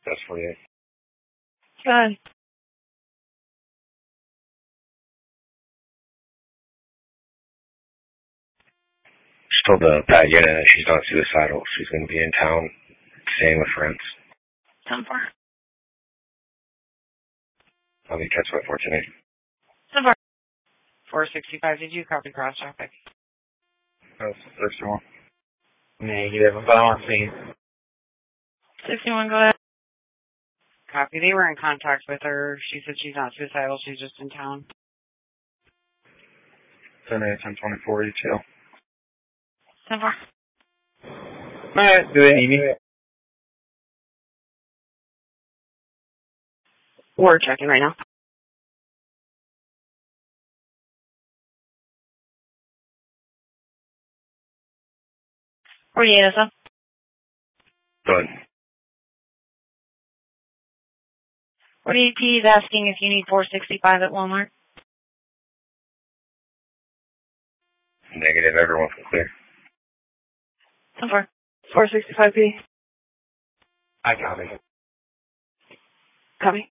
That's 48. Good. She told the Pat unit that she's not suicidal. She's going to be in town staying with friends. 10-4. I'll be catch by 14. 10-4. 465, did you copy cross traffic? That's 61. Negative, but I'm on scene. 61, go ahead. Copy, they were in contact with her. She said she's not suicidal, she's just in town. 10 8, 10 24, ETL. 10-4. Alright, do they need me? We're checking right now. $48, up. Good. 48P is asking if you need 465 at Walmart. Negative, everyone's clear. 10-4. 465P. I got it. Copy.